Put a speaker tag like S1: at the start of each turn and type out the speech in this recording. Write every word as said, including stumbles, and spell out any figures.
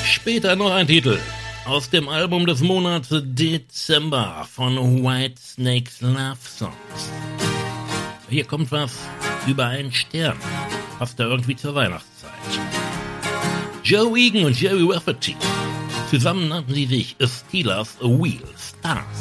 S1: Später noch ein Titel aus dem Album des Monats Dezember von Whitesnakes Love Songs. Hier kommt was über einen Stern. Passt da irgendwie zur Weihnachtszeit. Joe Egan und Jerry Rafferty. Zusammen nannten sie sich A Steelers A Wheel Stars.